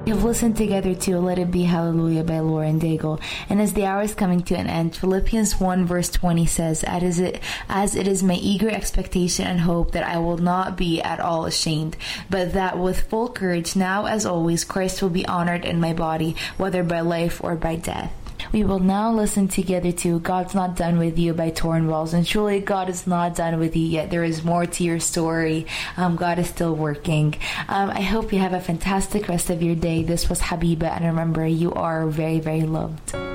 We have listened together to Let It Be Hallelujah by Lauren Daigle. And as the hour is coming to an end, Philippians 1 verse 20 says, as it is my eager expectation and hope that I will not be at all ashamed, but that with full courage, now as always, Christ will be honored in my body, whether by life or by death. We will now listen together to God's Not Done With You by Torn Walls. And truly, God is not done with you yet. There is more to your story. God is still working. I hope you have a fantastic rest of your day. This was Habiba, and remember, you are very, very loved.